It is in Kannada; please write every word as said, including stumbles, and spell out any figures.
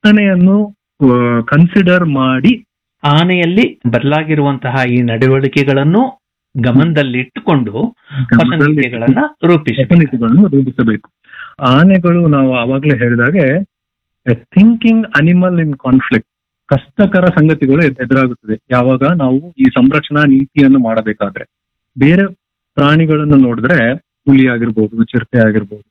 ರಕ್ಷಣೆಯನ್ನು ಕನ್ಸಿಡರ್ ಮಾಡಿ ಆನೆಯಲ್ಲಿ ಬದಲಾಗಿರುವಂತಹ ಈ ನಡವಳಿಕೆಗಳನ್ನು ಗಮನದಲ್ಲಿಟ್ಟುಕೊಂಡು ಹೊಸ ನೀತಿಗಳನ್ನ ನೀತಿಗಳನ್ನು ರೂಪಿಸಬೇಕು. ಆನೆಗಳು ನಾವು ಆವಾಗಲೇ ಹೇಳಿದಾಗೆ ಥಿಂಕಿಂಗ್ ಅನಿಮಲ್ ಇನ್ ಕಾನ್ಫ್ಲಿಕ್ಟ್, ಕಷ್ಟಕರ ಸಂಗತಿಗಳು ಎದುರಾಗುತ್ತದೆ ಯಾವಾಗ ನಾವು ಈ ಸಂರಕ್ಷಣಾ ನೀತಿಯನ್ನು ಮಾಡಬೇಕಾದ್ರೆ. ಬೇರೆ ಪ್ರಾಣಿಗಳನ್ನು ನೋಡಿದ್ರೆ ಹುಲಿ ಆಗಿರ್ಬೋದು, ಚಿರತೆ ಆಗಿರ್ಬೋದು,